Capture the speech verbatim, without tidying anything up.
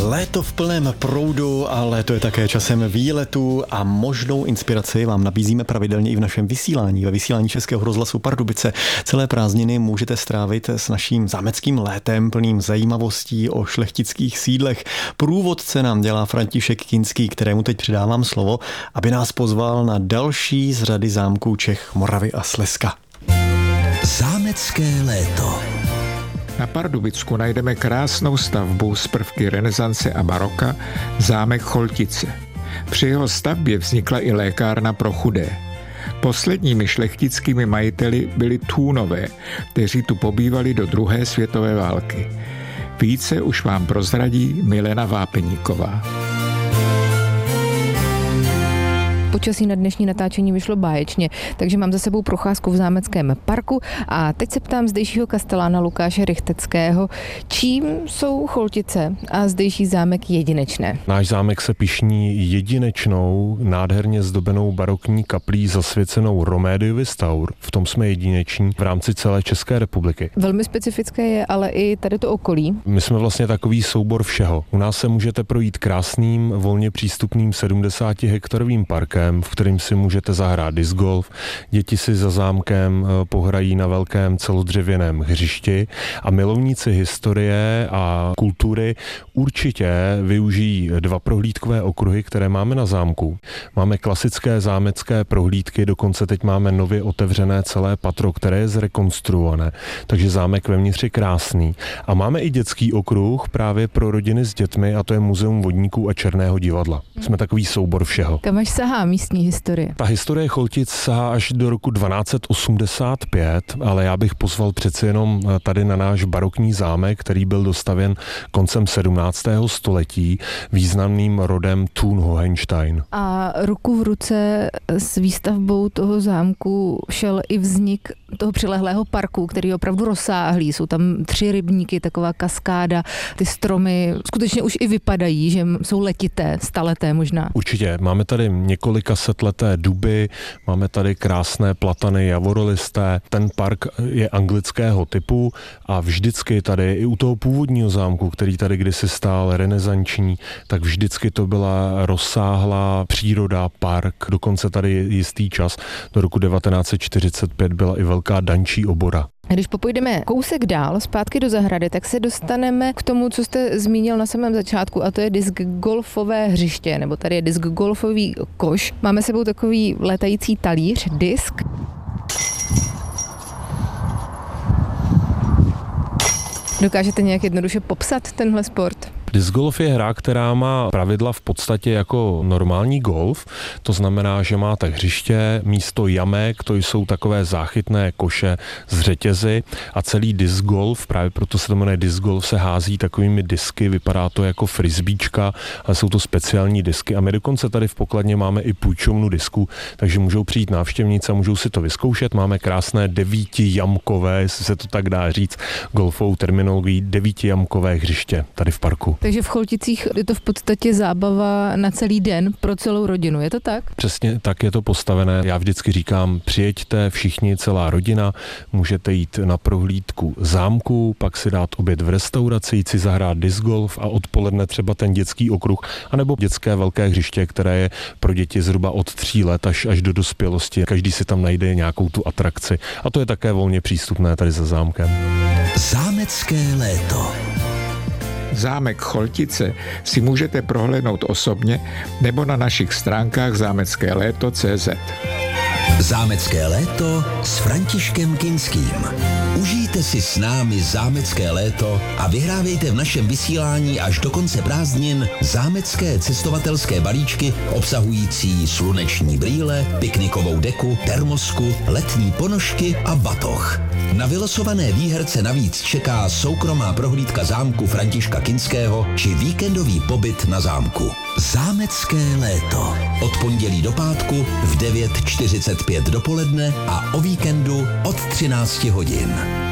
Léto v plném proudu a léto je také časem výletů a možnou inspiraci vám nabízíme pravidelně i v našem vysílání. Ve vysílání Českého rozhlasu Pardubice celé prázdniny můžete strávit s naším zámeckým létem plným zajímavostí o šlechtických sídlech. Průvodce nám dělá František Kinský, kterému teď předávám slovo, aby nás pozval na další z řady zámků Čech, Moravy a Slezska. Zámecké léto. Na Pardubicku najdeme krásnou stavbu z prvky renesance a baroka, zámek Choltice. Při jeho stavbě vznikla i lékárna pro chudé. Posledními šlechtickými majiteli byli Thúnové, kteří tu pobývali do druhé světové války. Více už vám prozradí Milena Vápeníková. Počasí na dnešní natáčení vyšlo báječně, takže mám za sebou procházku v zámeckém parku a teď se ptám zdejšího kastelána Lukáše Rychteckého, čím jsou Choltice a zdejší zámek jedinečné. Náš zámek se pyšní jedinečnou, nádherně zdobenou barokní kaplí zasvěcenou Romédiovi Staur. V tom jsme jedineční v rámci celé České republiky. Velmi specifické je ale i tady to okolí. My jsme vlastně takový soubor všeho. U nás se můžete projít krásným, volně přístupným sedmdesátihektarovým parkem, v kterým si můžete zahrát disc golf. Děti si za zámkem pohrají na velkém celodřevěném hřišti a milovníci historie a kultury určitě využijí dva prohlídkové okruhy, které máme na zámku. Máme klasické zámecké prohlídky, dokonce teď máme nově otevřené celé patro, které je zrekonstruované, takže zámek vevnitř je krásný. A máme i dětský okruh právě pro rodiny s dětmi a to je Muzeum vodníků a Černého divadla. Jsme takový soubor všeho. Kam až sahá místní historie? Ta historie Choltic sahá až do roku dvanáct osmdesát pět, ale já bych pozval přeci jenom tady na náš barokní zámek, který byl dostavěn koncem sedmnáctého století významným rodem Thun-Hohenstein. A ruku v ruce s výstavbou toho zámku šel i vznik toho přilehlého parku, který je opravdu rozsáhlý. Jsou tam tři rybníky, taková kaskáda, ty stromy skutečně už i vypadají, že jsou letité, staleté možná. Určitě. Máme tady několika setleté duby, máme tady krásné platany javorolisté. Ten park je anglického typu a vždycky tady i u toho původního zámku, který tady kdysi stál renesanční, tak vždycky to byla rozsáhlá příroda, park, dokonce tady jistý čas. Do roku devatenáct set čtyřicet pět byla i velká dančí obora. Když popojdeme kousek dál, zpátky do zahrady, tak se dostaneme k tomu, co jste zmínil na samém začátku, a to je disc golfové hřiště, nebo tady je disc golfový koš. Máme sebou takový letající talíř, disk. Dokážete nějak jednoduše popsat tenhle sport? Disc golf je hra, která má pravidla v podstatě jako normální golf, to znamená, že máte hřiště, místo jamek, to jsou takové záchytné koše z řetězy a celý disc golf, právě proto se to jmenuje disc golf, se hází takovými disky, vypadá to jako frisbíčka, ale jsou to speciální disky a my dokonce tady v pokladně máme i půjčovnu disku, takže můžou přijít návštěvníci a můžou si to vyzkoušet. Máme krásné devítijamkové, jestli se to tak dá říct, golfovou terminologií, devítijamkové hřiště tady v parku. Takže v Cholticích je to v podstatě zábava na celý den pro celou rodinu, je to tak? Přesně tak je to postavené. Já vždycky říkám, přijeďte všichni, celá rodina, můžete jít na prohlídku zámku, pak si dát oběd v restauraci, jít si zahrát disc golf a odpoledne třeba ten dětský okruh, anebo dětské velké hřiště, které je pro děti zhruba od tří let až, až do dospělosti. Každý si tam najde nějakou tu atrakci a to je také volně přístupné tady za zámkem. Zámecké léto. Zámek Choltice si můžete prohlédnout osobně nebo na našich stránkách zámecké léto tečka cé zet. Zámecké léto s Františkem Kinským. Užijte si s námi zámecké léto a vyhrávejte v našem vysílání až do konce prázdnin zámecké cestovatelské balíčky obsahující sluneční brýle, piknikovou deku, termosku, letní ponožky a batoh. Na vylosované výherce navíc čeká soukromá prohlídka zámku Františka Kinského či víkendový pobyt na zámku. Zámecké léto. Od pondělí do pátku v devět čtyřicet pět dopoledne a o víkendu od třináct hodin.